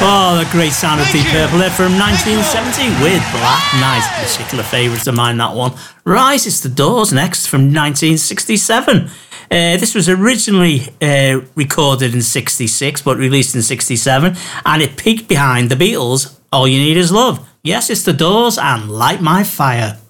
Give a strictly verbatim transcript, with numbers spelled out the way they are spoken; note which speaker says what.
Speaker 1: Oh, the great sound of Deep Purple there from nineteen seventy with Black Knight. Particular favourite of mine, that one. Right, it's The Doors next from nineteen sixty-seven. Uh, this was originally uh, recorded in sixty-six, but released in sixty-seven, and it peaked behind the Beatles' All You Need Is Love. Yes, it's The Doors and Light My Fire.